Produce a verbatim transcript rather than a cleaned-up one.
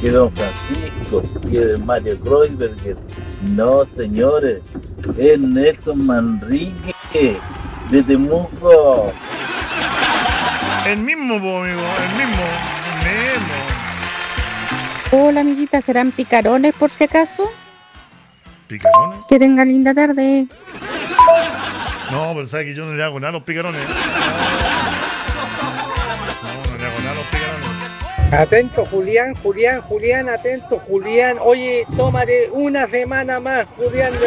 que don Francisco, que Mario Kreuzberger. No, señores, es Nelson Manrique, de Temuco. El mismo, po, amigo, el mismo, el mismo. Hola, amiguita, ¿serán picarones por si acaso? ¿Picarones? Que tengan linda tarde. No, pero sabes que yo no le hago nada a los picarones. No, no le hago nada a los picarones. Atento, Julián, Julián, Julián, atento, Julián. Oye, tómate una semana más, Julián.